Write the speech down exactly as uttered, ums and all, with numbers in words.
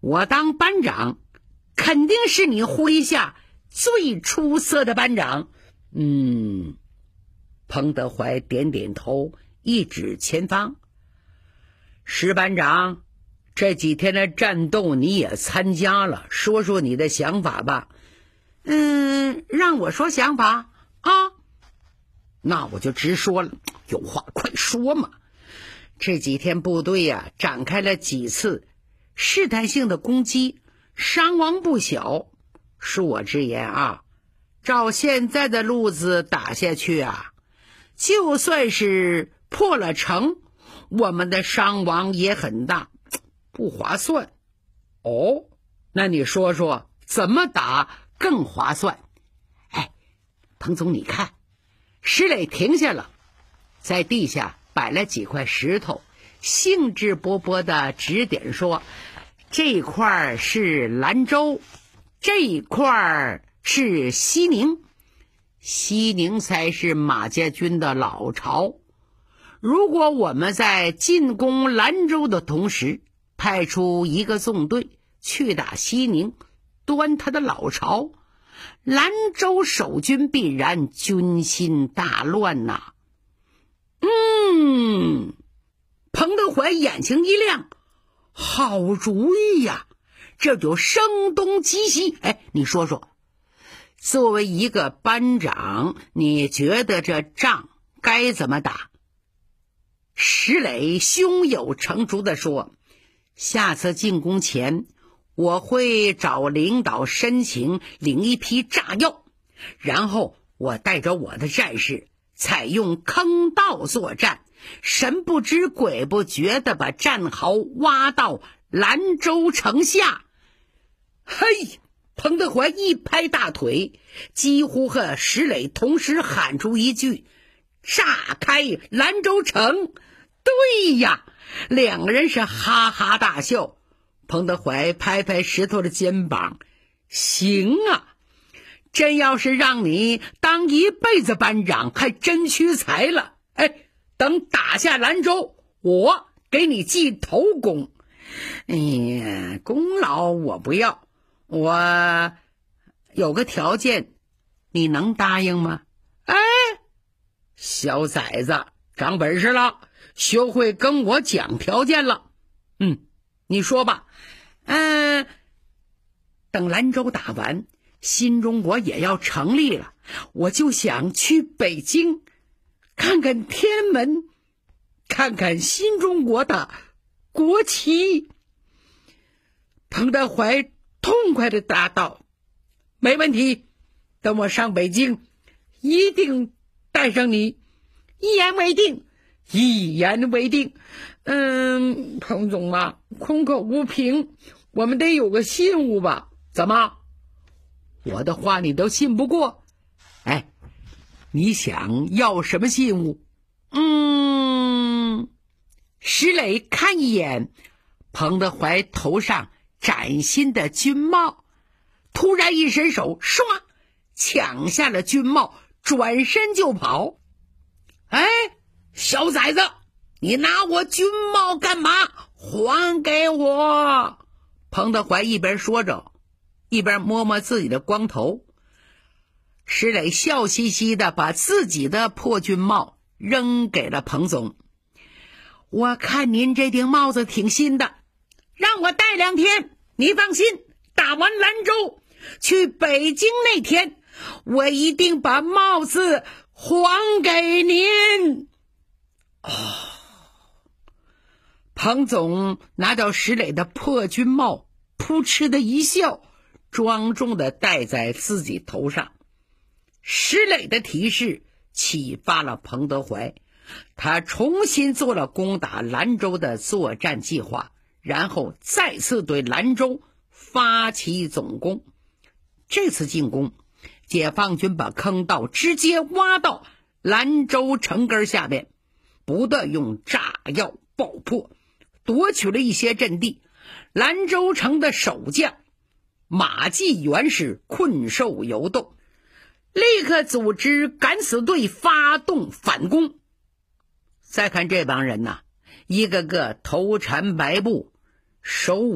我当班长，肯定是你麾下最出色的班长。嗯，彭德怀点点头，一指前方。石班长，这几天的战斗你也参加了，说说你的想法吧。嗯，让我说想法啊？那我就直说了，有话快说嘛。这几天部队呀、啊、展开了几次试探性的攻击，伤亡不小。恕我直言啊，照现在的路子打下去啊，就算是破了城，我们的伤亡也很大，不划算。哦，那你说说怎么打更划算？哎，彭总你看，石磊停下了，在地下摆了几块石头，兴致勃勃地指点说，这块是兰州，这块是西宁，西宁才是马家军的老巢。如果我们在进攻兰州的同时派出一个纵队去打西宁，端他的老巢，兰州守军必然军心大乱呐、啊。嗯，彭德怀眼睛一亮，好主意呀，这就声东击西。哎，你说说，作为一个班长，你觉得这仗该怎么打？石磊胸有成竹地说，下次进攻前，我会找领导申请领一批炸药，然后我带着我的战士采用坑道作战，神不知鬼不觉地把战壕挖到兰州城下。嘿，彭德怀一拍大腿，几乎和石磊同时喊出一句，炸开兰州城。对呀，两个人是哈哈大笑。彭德怀拍拍石头的肩膀，行啊，真要是让你当一辈子班长，还真屈才了。哎，等打下兰州，我给你记头功。哎呀，功劳我不要，我有个条件，你能答应吗？哎，小崽子，长本事了，学会跟我讲条件了。嗯，你说吧。嗯、呃，等兰州打完，新中国也要成立了，我就想去北京看看天安门，看看新中国的国旗。彭德怀痛快地答道，没问题，等我上北京一定带上你。一言为定。一言为定。嗯，彭总啊，空口无凭，我们得有个信物吧？怎么，我的话你都信不过？哎，你想要什么信物？嗯，石磊看一眼彭德怀头上崭新的军帽，突然一伸手，唰，抢下了军帽，转身就跑。哎，小崽子，你拿我军帽干嘛？还给我！彭德怀一边说着，一边摸摸自己的光头。石磊笑嘻嘻的把自己的破军帽扔给了彭总。我看您这顶帽子挺新的，让我戴两天。你放心，打完兰州去北京那天，我一定把帽子还给您。哦，彭总拿到石磊的破军帽，扑哧的一笑，庄重的戴在自己头上。石磊的提示启发了彭德怀，他重新做了攻打兰州的作战计划，然后再次对兰州发起总攻。这次进攻，解放军把坑道直接挖到兰州城根下面，不断用炸药爆破，夺取了一些阵地。兰州城的守将马继元是困兽犹斗，立刻组织敢死队发动反攻。再看这帮人呐、啊，一个个头缠白布，手